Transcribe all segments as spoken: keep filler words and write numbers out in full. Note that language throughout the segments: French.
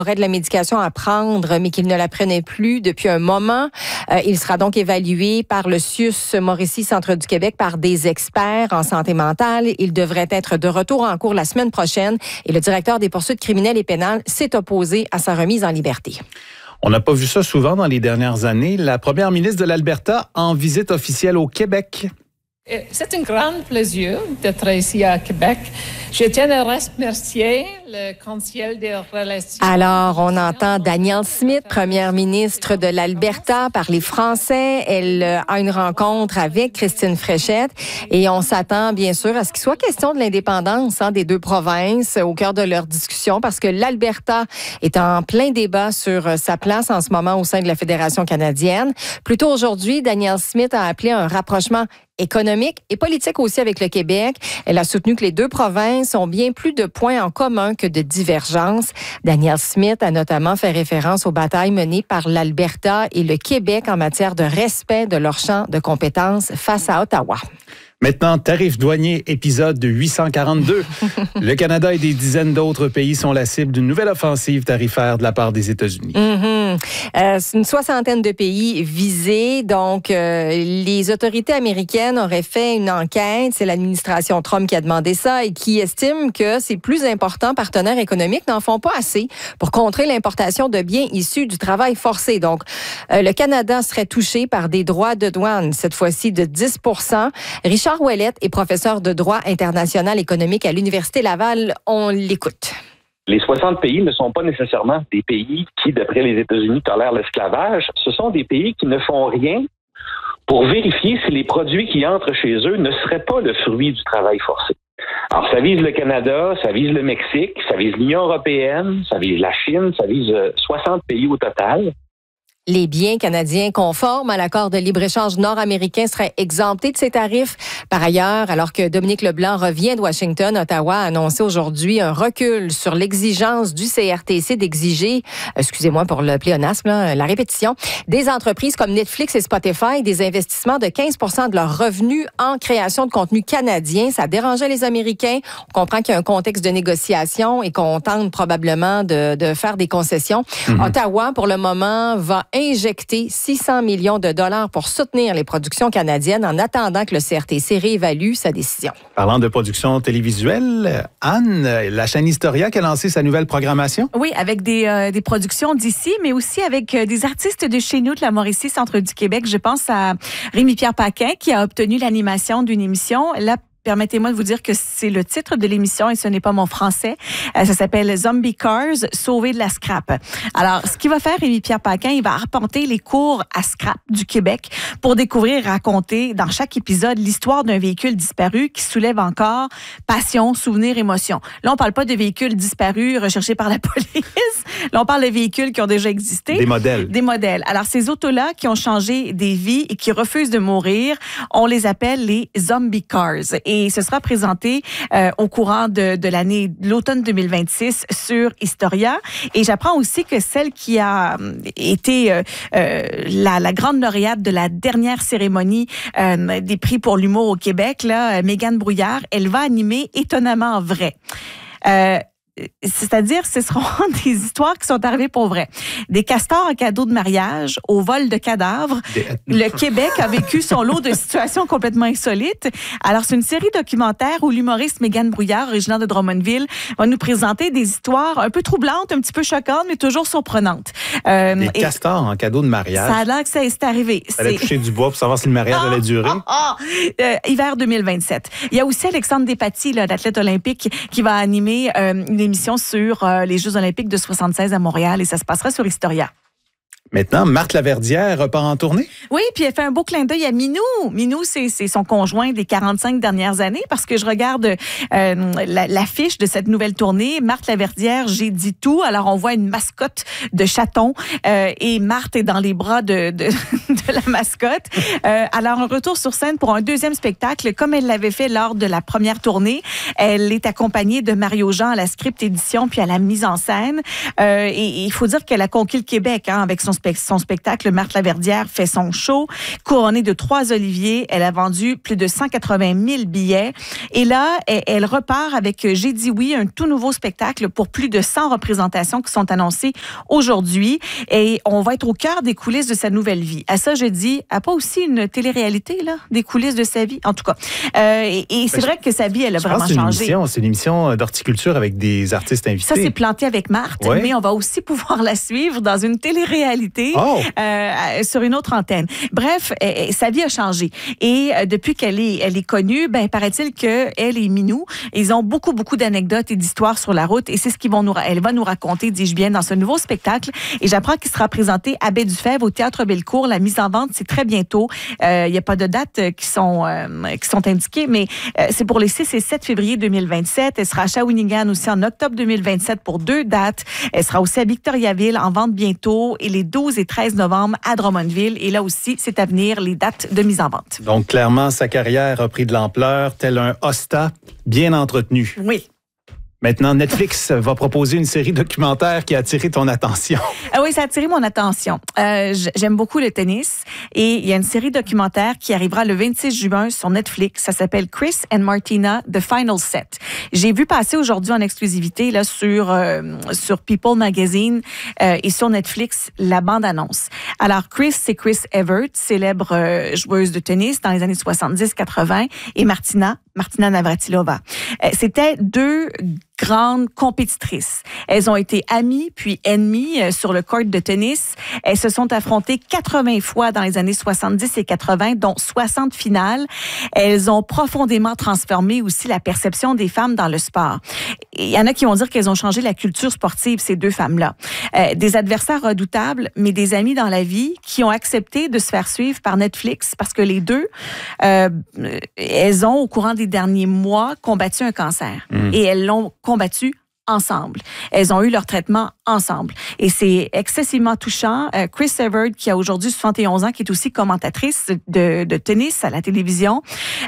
aurait de la médication à prendre, mais qu'il ne la prenait plus depuis un moment. Euh, il sera donc évalué par le C I U S Mauricie Centre du Québec par des experts en santé mentale. Il devrait être de retour en cours la semaine prochaine et le directeur des poursuites criminelles et pénales s'est opposé à sa remise en liberté. On n'a pas vu ça souvent dans les dernières années. La première ministre de l'Alberta en visite officielle au Québec. C'est un grand plaisir d'être ici à Québec. Je tiens à remercier le Conseil des relations. Alors, on entend Danielle Smith, première ministre de l'Alberta, parler français. Elle a une rencontre avec Christine Fréchette et on s'attend bien sûr à ce qu'il soit question de l'indépendance hein, des deux provinces au cœur de leur discussion parce que l'Alberta est en plein débat sur sa place en ce moment au sein de la Fédération canadienne. Plus tôt aujourd'hui, Danielle Smith a appelé un rapprochement économique et politique aussi avec le Québec. Elle a soutenu que les deux provinces ont bien plus de points en commun que de divergences. Danielle Smith a notamment fait référence aux batailles menées par l'Alberta et le Québec en matière de respect de leur champ de compétences face à Ottawa. Maintenant, tarif douanier, épisode huit cent quarante-deux. Le Canada et des dizaines d'autres pays sont la cible d'une nouvelle offensive tarifaire de la part des États-Unis. Mm-hmm. Euh, c'est une soixantaine de pays visés. Donc, euh, les autorités américaines auraient fait une enquête. C'est l'administration Trump qui a demandé ça et qui estime que ces plus importants partenaires économiques n'en font pas assez pour contrer l'importation de biens issus du travail forcé. Donc, euh, le Canada serait touché par des droits de douane, cette fois-ci de dix pour cent. Richard Ouellette est professeur de droit international économique à l'Université Laval. On l'écoute. Les soixante pays ne sont pas nécessairement des pays qui, d'après les États-Unis, tolèrent l'esclavage. Ce sont des pays qui ne font rien pour vérifier si les produits qui entrent chez eux ne seraient pas le fruit du travail forcé. Alors, ça vise le Canada, ça vise le Mexique, ça vise l'Union européenne, ça vise la Chine, ça vise soixante pays au total. Les biens canadiens conformes à l'accord de libre-échange nord-américain seraient exemptés de ces tarifs. Par ailleurs, alors que Dominique Leblanc revient de Washington, Ottawa a annoncé aujourd'hui un recul sur l'exigence du C R T C d'exiger, excusez-moi pour le pléonasme, là, la répétition, des entreprises comme Netflix et Spotify des investissements de quinze pour cent de leurs revenus en création de contenu canadien. Ça dérangeait les Américains. On comprend qu'il y a un contexte de négociation et qu'on tente probablement de, de faire des concessions. Mm-hmm. Ottawa, pour le moment, va injecter six cents millions de dollars pour soutenir les productions canadiennes en attendant que le C R T C réévalue sa décision. Parlant de production télévisuelle, Anne, la chaîne Historia qui a lancé sa nouvelle programmation? Oui, avec des, euh, des productions d'ici, mais aussi avec euh, des artistes de chez nous, de la Mauricie, Centre du Québec. Je pense à Rémi-Pierre Paquin qui a obtenu l'animation d'une émission. La Permettez-moi de vous dire que c'est le titre de l'émission et ce n'est pas mon français. Euh, ça s'appelle Zombie Cars, sauver de la scrap. Alors, ce qu'il va faire, Rémi-Pierre Paquin, il va arpenter les cours à scrap du Québec pour découvrir et raconter dans chaque épisode l'histoire d'un véhicule disparu qui soulève encore passion, souvenir, émotion. Là, on parle pas de véhicules disparus recherchés par la police. Là, on parle de véhicules qui ont déjà existé. Des modèles. Des modèles. Alors, ces autos-là qui ont changé des vies et qui refusent de mourir, on les appelle les Zombie Cars. Et ce sera présenté euh, au courant de, de l'année, de l'automne deux mille vingt-six sur Historia. Et j'apprends aussi que celle qui a été euh, euh, la, la grande lauréate de la dernière cérémonie euh, des prix pour l'humour au Québec, là, Mégane Brouillard, elle va animer Étonnamment vrai. Euh, C'est-à-dire, ce seront des histoires qui sont arrivées pour vrai. Des castors en cadeau de mariage, au vol de cadavres. Le Québec a vécu son lot de situations complètement insolites. Alors, c'est une série documentaire où l'humoriste Mégane Brouillard, originaire de Drummondville, va nous présenter des histoires un peu troublantes, un petit peu choquantes, mais toujours surprenantes. Euh, des castors en cadeau de mariage. Ça a l'air que ça c'est arrivé. Ça allait toucher du bois pour savoir si le mariage allait durer. Oh, oh, euh, hiver deux mille vingt-sept. Il y a aussi Alexandre Despatie, là, l'athlète olympique, qui va animer euh, une émission sur euh, les Jeux olympiques de soixante-seize à Montréal et ça se passera sur Historia. Maintenant, Marthe Laverdière repart en tournée. Oui, puis elle fait un beau clin d'œil à Minou. Minou, c'est, c'est son conjoint des quarante-cinq dernières années parce que je regarde euh, la, l'affiche de cette nouvelle tournée. Marthe Laverdière, j'ai dit tout. Alors, on voit une mascotte de chaton euh, et Marthe est dans les bras de, de, de la mascotte. Euh, alors, un retour sur scène pour un deuxième spectacle, comme elle l'avait fait lors de la première tournée. Elle est accompagnée de Mario Jean à la script édition puis à la mise en scène. Euh, et il faut dire qu'elle a conquis le Québec hein, avec son son, spe- son spectacle Marthe Laverdière fait son show. Couronnée de trois Oliviers, elle a vendu plus de cent quatre-vingt mille billets. Et là, elle, elle repart avec J'ai dit oui, un tout nouveau spectacle pour plus de cent représentations qui sont annoncées aujourd'hui. Et on va être au cœur des coulisses de sa nouvelle vie. À ça, je dis, elle n'a pas aussi une télé-réalité, là, des coulisses de sa vie? En tout cas. Euh, et et c'est ben, vrai je, que sa vie, elle a vraiment c'est changé. Une émission, c'est une émission d'horticulture avec des artistes invités. Ça, c'est planté avec Marthe, ouais. Mais on va aussi pouvoir la suivre dans une télé-réalité oh. euh, sur une autre antenne. Bref, euh, sa vie a changé. Et euh, depuis qu'elle est, elle est connue, ben, paraît-il qu'elle et Minou, ils ont beaucoup, beaucoup d'anecdotes et d'histoires sur la route. Et c'est ce qu'ils vont nous, elle va nous raconter, dis-je bien, dans ce nouveau spectacle. Et j'apprends qu'il sera présenté à Baie-du-Fèvre au Théâtre Bellecour. La mise en vente, c'est très bientôt. Il euh, n'y a pas de dates qui sont, euh, qui sont indiquées, mais euh, c'est pour les six et sept février deux mille vingt-sept. Elle sera à Shawinigan aussi en octobre deux mille vingt-sept pour deux dates. Elle sera aussi à Victoriaville en vente bientôt et les douze et treize novembre à Drummondville. Et là aussi, c'est à venir les dates de mise en vente. Donc, clairement, sa carrière a pris de l'ampleur, tel un hosta bien entretenu. Oui. Maintenant, Netflix va proposer une série documentaire qui a attiré ton attention. Ah oui, ça a attiré mon attention. Euh, j'aime beaucoup le tennis et il y a une série documentaire qui arrivera le vingt-six juin sur Netflix. Ça s'appelle Chris and Martina, The Final Set. J'ai vu passer aujourd'hui en exclusivité là sur euh, sur People Magazine euh, et sur Netflix la bande-annonce. Alors, Chris, c'est Chris Evert, célèbre euh, joueuse de tennis dans les années soixante-dix quatre-vingt, et Martina, Martina Navratilova. Euh, c'était deux grandes compétitrices. Elles ont été amies puis ennemies euh, sur le court de tennis. Elles se sont affrontées quatre-vingts fois dans les années soixante-dix et quatre-vingt, dont soixante finales. Elles ont profondément transformé aussi la perception des femmes dans le sport. Il y en a qui vont dire qu'elles ont changé la culture sportive, ces deux femmes-là. Euh, des adversaires redoutables, mais des amies dans la vie qui ont accepté de se faire suivre par Netflix parce que les deux, euh, elles ont, au courant des derniers mois, combattu un cancer. Mmh. Et elles l'ont combattu ensemble. Elles ont eu leur traitement ensemble. Et c'est excessivement touchant. Euh, Chris Evert, qui a aujourd'hui soixante et onze ans, qui est aussi commentatrice de, de tennis à la télévision.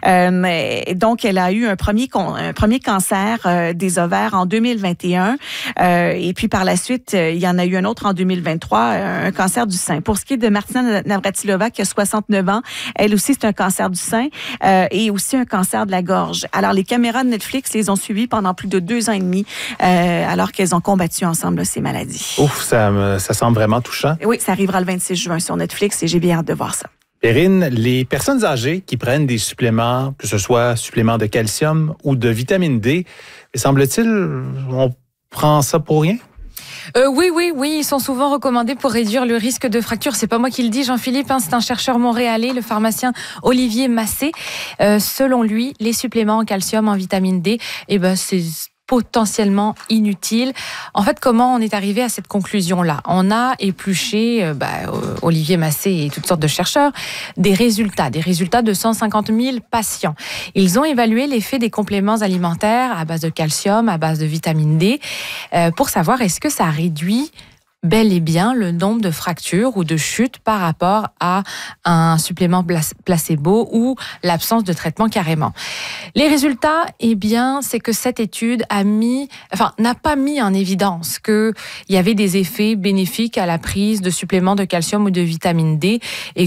Euh, donc, elle a eu un premier, un premier cancer euh, des ovaires en deux mille vingt et un. Euh, et puis, par la suite, euh, il y en a eu un autre en deux mille vingt-trois, un cancer du sein. Pour ce qui est de Martina Navratilova, qui a soixante-neuf ans, elle aussi, c'est un cancer du sein euh, et aussi un cancer de la gorge. Alors, les caméras de Netflix les ont suivies pendant plus de deux ans et demi, euh, alors qu'elles ont combattu ensemble là, ces maladies. Ouf, ça, ça semble vraiment touchant. Oui, ça arrivera le vingt-six juin sur Netflix et j'ai bien hâte de voir ça. Perrine, les personnes âgées qui prennent des suppléments, que ce soit suppléments de calcium ou de vitamine D, semble-t-il, on prend ça pour rien? Euh, oui, oui, oui, ils sont souvent recommandés pour réduire le risque de fracture. C'est pas moi qui le dis, Jean-Philippe, hein, c'est un chercheur montréalais, le pharmacien Olivier Massé. Euh, selon lui, les suppléments en calcium, en vitamine D, eh ben, c'est potentiellement inutile. En fait, comment on est arrivé à cette conclusion-là? On a épluché, euh, bah, Olivier Massé et toutes sortes de chercheurs, des résultats, des résultats de cent cinquante mille patients. Ils ont évalué l'effet des compléments alimentaires à base de calcium, à base de vitamine D, euh, pour savoir est-ce que ça réduit bel et bien le nombre de fractures ou de chutes par rapport à un supplément placebo ou l'absence de traitement carrément. Les résultats, eh bien, c'est que cette étude a mis, enfin, n'a pas mis en évidence qu'il y avait des effets bénéfiques à la prise de suppléments de calcium ou de vitamine D et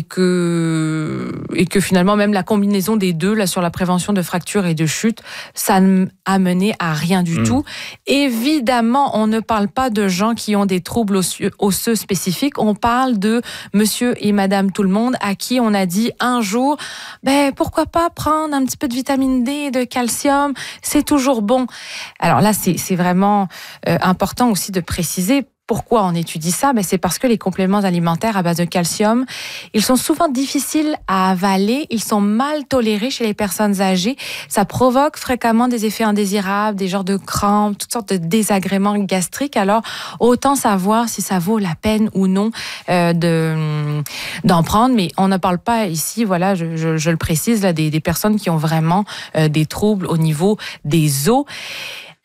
que, et que finalement, même la combinaison des deux, là, sur la prévention de fractures et de chutes, ça n'a mené à rien du mmh. tout. Évidemment, on ne parle pas de gens qui ont des troubles osseux spécifiques, on parle de monsieur et madame tout le monde à qui on a dit un jour, ben pourquoi pas prendre un petit peu de vitamine D, de calcium, c'est toujours bon. Alors là, c'est, c'est vraiment euh, important aussi de préciser. Pourquoi on étudie ça? Ben c'est parce que les compléments alimentaires à base de calcium, ils sont souvent difficiles à avaler, ils sont mal tolérés chez les personnes âgées. Ça provoque fréquemment des effets indésirables, des genres de crampes, toutes sortes de désagréments gastriques. Alors, autant savoir si ça vaut la peine ou non euh, de, d'en prendre. Mais on ne parle pas ici, voilà, je, je, je le précise, là, des, des personnes qui ont vraiment euh, des troubles au niveau des os.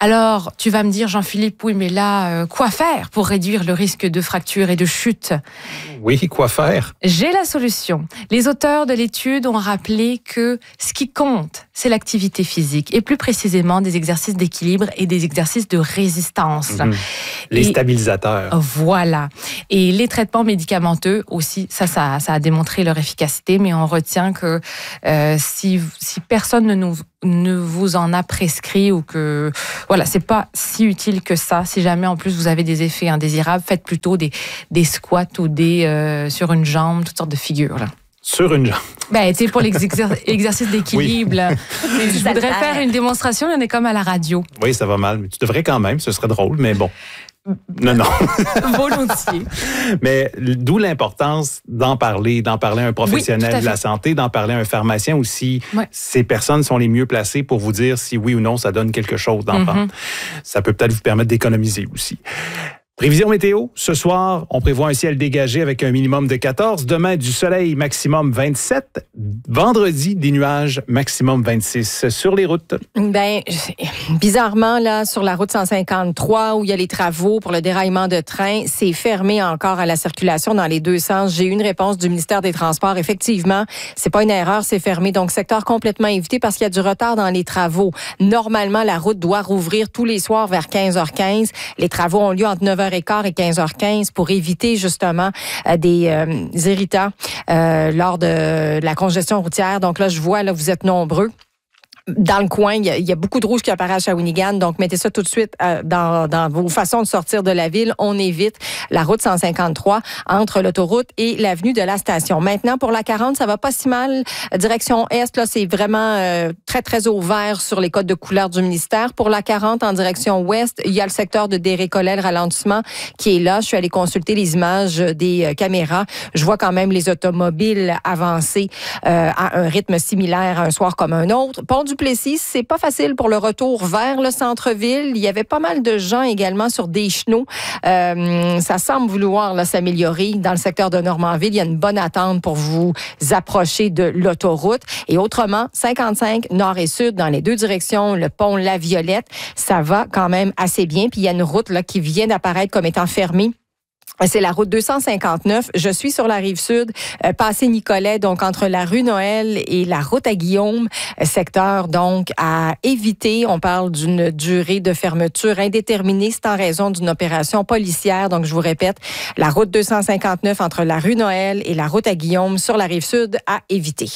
Alors, tu vas me dire, Jean-Philippe, oui, mais là, euh, quoi faire pour réduire le risque de fracture et de chute? Oui, quoi faire? J'ai la solution. Les auteurs de l'étude ont rappelé que ce qui compte, c'est l'activité physique, et plus précisément des exercices d'équilibre et des exercices de résistance. Mmh. Les et, stabilisateurs. Voilà. Et les traitements médicamenteux aussi, ça, ça, ça a démontré leur efficacité, mais on retient que euh, si, si personne ne nous ne vous en a prescrit ou que voilà, c'est pas si utile que ça. Si jamais en plus vous avez des effets indésirables, faites plutôt des des squats ou des euh, sur une jambe, toutes sortes de figures là. Sur une jambe. Ben, tu sais, pour l'exercice d'équilibre, oui. Je voudrais faire une démonstration, on est comme à la radio. Oui, ça va mal, mais tu devrais quand même, ce serait drôle, mais bon. Non, non. Volontiers. Mais d'où l'importance d'en parler, d'en parler à un professionnel oui, de la santé, d'en parler à un pharmacien aussi. Ouais. Ces personnes sont les mieux placées pour vous dire si oui ou non ça donne quelque chose d'en parler. Mm-hmm. Ça peut peut-être vous permettre d'économiser aussi. Prévision météo, ce soir, on prévoit un ciel dégagé avec un minimum de quatorze. Demain, du soleil, maximum vingt-sept. Vendredi, des nuages, maximum vingt-six. Sur les routes? Ben, bizarrement, là, sur la route cent cinquante-trois, où il y a les travaux pour le déraillement de train, c'est fermé encore à la circulation dans les deux sens. J'ai eu une réponse du ministère des Transports. Effectivement, c'est pas une erreur, c'est fermé. Donc, secteur complètement évité parce qu'il y a du retard dans les travaux. Normalement, la route doit rouvrir tous les soirs vers quinze heures quinze. Les travaux ont lieu entre neuf heures quinze et quinze heures quinze pour éviter justement euh, des euh, irritants euh, lors de la congestion routière. Donc là, je vois, là, vous êtes nombreux. Dans le coin, il y, a, il y a beaucoup de rouges qui apparaissent à Shawinigan, donc mettez ça tout de suite euh, dans, dans vos façons de sortir de la ville. On évite la route cent cinquante-trois entre l'autoroute et l'avenue de la station. Maintenant, pour la quarante, ça va pas si mal. Direction Est, là, c'est vraiment euh, très, très au vert sur les codes de couleur du ministère. Pour la quarante, en direction Ouest, il y a le secteur de Desrécollets, le ralentissement qui est là. Je suis allée consulter les images des euh, caméras. Je vois quand même les automobiles avancer euh, à un rythme similaire un soir comme un autre. Pont du Plessis, c'est pas facile pour le retour vers le centre-ville. Il y avait pas mal de gens également sur des chenaux. Euh, ça semble vouloir là, s'améliorer. Dans le secteur de Normanville, il y a une bonne attente pour vous approcher de l'autoroute. Et autrement, cinquante-cinq nord et sud dans les deux directions, le pont La Violette, ça va quand même assez bien. Puis il y a une route là, qui vient d'apparaître comme étant fermée. C'est la route deux cent cinquante-neuf. Je suis sur la rive sud, euh, passé Nicolet, donc entre la rue Noël et la route à Guillaume, secteur donc à éviter. On parle d'une durée de fermeture indéterminée. C'est en raison d'une opération policière. Donc, je vous répète, la route deux cent cinquante-neuf entre la rue Noël et la route à Guillaume sur la rive sud à éviter.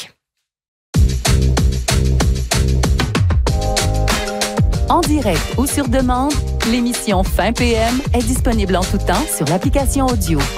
En direct ou sur demande, l'émission Fin P M est disponible en tout temps sur l'application audio.